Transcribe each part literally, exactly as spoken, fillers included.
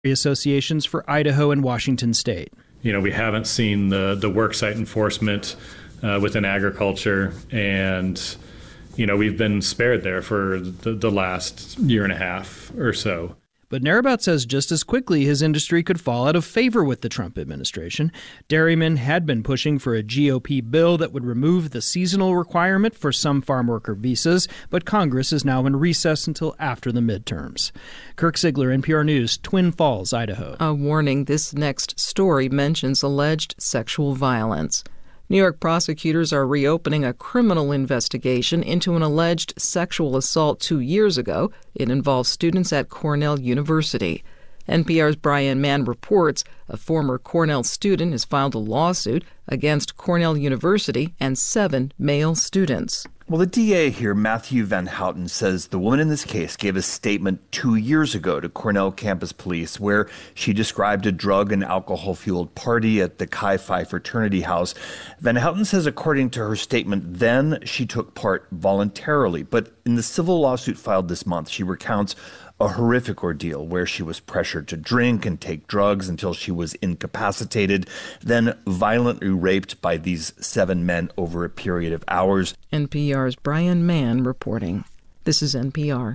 associations for Idaho and Washington State. You know, we haven't seen the, the worksite enforcement uh, within agriculture, and, you know, we've been spared there for the, the last year and a half or so. But Narrabout says just as quickly his industry could fall out of favor with the Trump administration. Dairymen had been pushing for a G O P bill that would remove the seasonal requirement for some farm worker visas, but Congress is now in recess until after the midterms. Kirk Ziegler, N P R News, Twin Falls, Idaho. A warning, this next story mentions alleged sexual violence. New York prosecutors are reopening a criminal investigation into an alleged sexual assault two years ago. It involves students at Cornell University. N P R's Brian Mann reports a former Cornell student has filed a lawsuit against Cornell University and seven male students. Well, the D A here, Matthew Van Houten, says the woman in this case gave a statement two years ago to Cornell campus police where she described a drug and alcohol-fueled party at the Chi Phi fraternity house. Van Houten says, according to her statement then, she took part voluntarily. But in the civil lawsuit filed this month, she recounts a horrific ordeal where she was pressured to drink and take drugs until she was incapacitated, then violently raped by these seven men over a period of hours. N P R's Brian Mann reporting. This is N P R.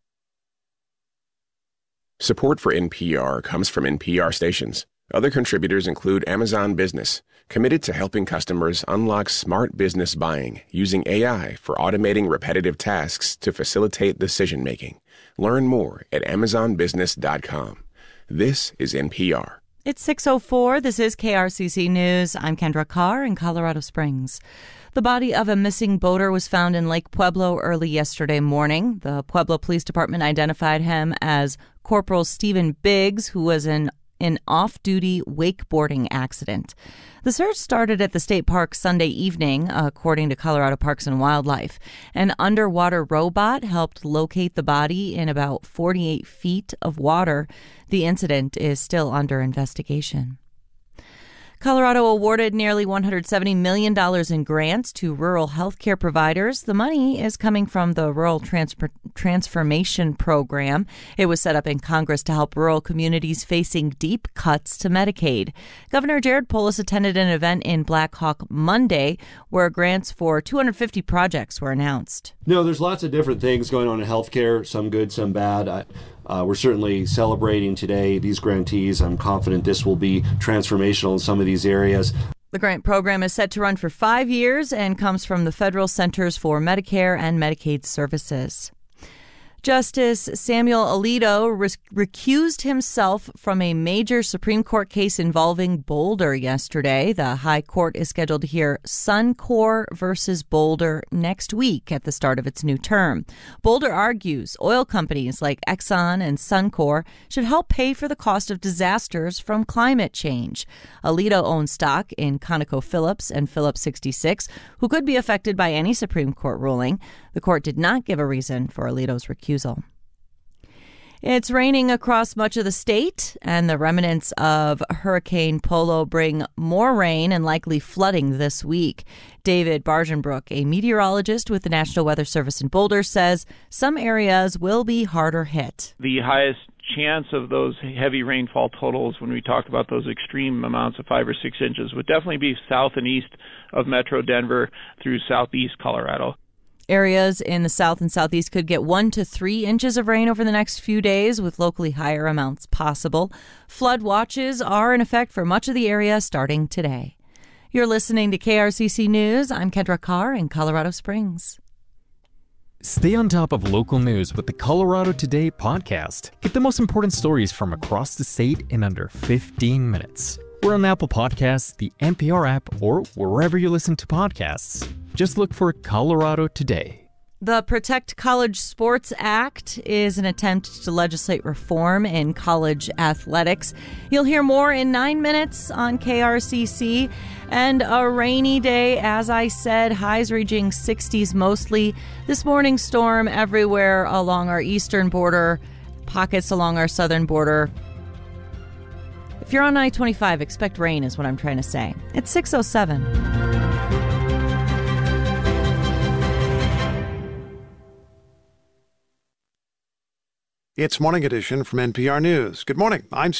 Support for N P R comes from N P R stations. Other contributors include Amazon Business, committed to helping customers unlock smart business buying using A I for automating repetitive tasks to facilitate decision-making. Learn more at amazon business dot com. This is N P R. It's six oh four. This is K R C C News. I'm Kendra Carr in Colorado Springs. The body of a missing boater was found in Lake Pueblo early yesterday morning. The Pueblo Police Department identified him as Corporal Stephen Biggs, who was in an off-duty wakeboarding accident. The search started at the state park Sunday evening, according to Colorado Parks and Wildlife. An underwater robot helped locate the body in about forty-eight feet of water. The incident is still under investigation. Colorado awarded nearly one hundred seventy million dollars in grants to rural health care providers. The money is coming from the Rural Transfer- Transformation Program. It was set up in Congress to help rural communities facing deep cuts to Medicaid. Governor Jared Polis attended an event in Black Hawk Monday where grants for two hundred fifty projects were announced. No, there's lots of different things going on in healthcare, some good, some bad. I- Uh, we're certainly celebrating today these grantees. I'm confident this will be transformational in some of these areas. The grant program is set to run for five years and comes from the Federal Centers for Medicare and Medicaid Services. Justice Samuel Alito rec- recused himself from a major Supreme Court case involving Boulder yesterday. The High Court is scheduled to hear Suncor versus Boulder next week at the start of its new term. Boulder argues oil companies like Exxon and Suncor should help pay for the cost of disasters from climate change. Alito owns stock in ConocoPhillips and Phillips sixty-six, who could be affected by any Supreme Court ruling. The court did not give a reason for Alito's recusal. It's raining across much of the state, and the remnants of Hurricane Polo bring more rain and likely flooding this week. David Bargenbrook, a meteorologist with the National Weather Service in Boulder, says some areas will be harder hit. The highest chance of those heavy rainfall totals, when we talk about those extreme amounts of five or six inches, would definitely be south and east of Metro Denver through southeast Colorado. Areas in the south and southeast could get one to three inches of rain over the next few days, with locally higher amounts possible. Flood watches are in effect for much of the area starting today. You're listening to K R C C News. I'm Kendra Carr in Colorado Springs. Stay on top of local news with the Colorado Today podcast. Get the most important stories from across the state in under fifteen minutes. We're on Apple Podcasts, the N P R app, or wherever you listen to podcasts. Just look for Colorado Today. The Protect College Sports Act is an attempt to legislate reform in college athletics. You'll hear more in nine minutes on K R C C. And a rainy day, as I said, highs reaching sixties mostly. This morning, storm everywhere along our eastern border, pockets along our southern border. If you're on I twenty-five, expect rain is what I'm trying to say. It's six oh seven. It's Morning Edition from N P R News. Good morning. I'm Steve.